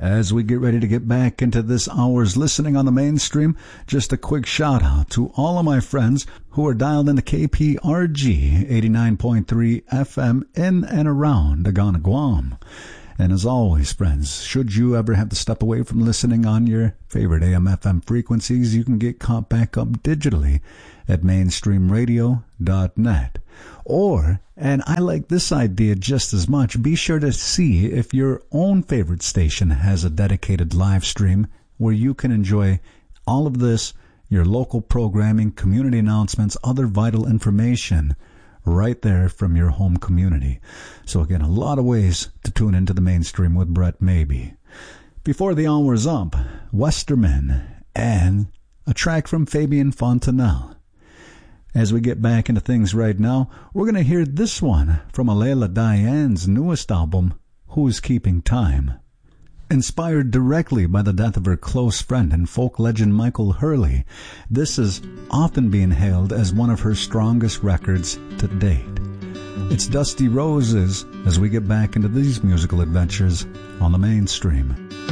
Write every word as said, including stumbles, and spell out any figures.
As we get ready to get back into this hour's listening on the mainstream, just a quick shout out to all of my friends who are dialed into K P R G eighty-nine point three F M in and around Agana, Guam. And as always, friends, should you ever have to step away from listening on your favorite A M F M frequencies, you can get caught back up digitally at mainstream radio dot net. Or, and I like this idea just as much, be sure to see if your own favorite station has a dedicated live stream where you can enjoy all of this, your local programming, community announcements, other vital information right there from your home community. So again, a lot of ways to tune into the mainstream with Brett Maybe. Before the hour's up, Westerman and a track from Fabian Fontanelle. As we get back into things right now, we're going to hear this one from Alela Diane's newest album, Who's Keeping Time. Inspired directly by the death of her close friend and folk legend Michael Hurley, this is often being hailed as one of her strongest records to date. It's Dusty Roses as we get back into these musical adventures on the mainstream.